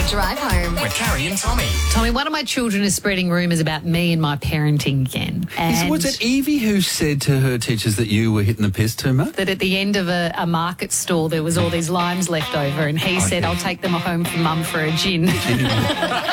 Drive Home with Carrie and Tommy. Tommy, one of my children is spreading rumours about me and my parenting again. And Was it Evie who said to her teachers that you were hitting the piss too much? that at the end of a market stall there was all these limes left over, and he said, I'll take them home for Mum for a gin.